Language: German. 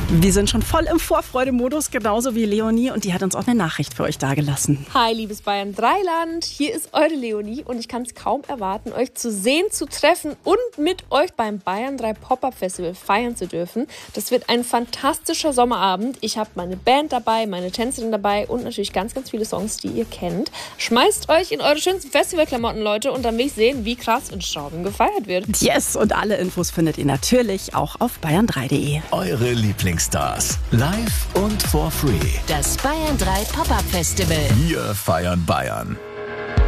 Wir sind schon voll im Vorfreude-Modus, genauso wie Leonie. Und die hat uns auch eine Nachricht für euch dagelassen. Hi, liebes Bayern 3-Land. Hier ist eure Leonie und ich kann es kaum erwarten, euch zu sehen, zu treffen und mit euch beim Bayern 3 Pop-Up Festival feiern zu dürfen. Das wird ein fantastischer Sommerabend. Ich habe meine Band dabei, meine Tänzerin dabei und natürlich ganz, ganz viele Songs, die ihr kennt. Schmeißt euch in eure schönsten Festivalklamotten, Leute, und dann will ich sehen, wie krass in Straubing gefeiert wird. Yes, und alle Infos findet ihr natürlich auch auf bayern3.de. Eure Lieblingsstars. Live und for free. Das Bayern 3 Pop-Up Festival. Wir feiern Bayern.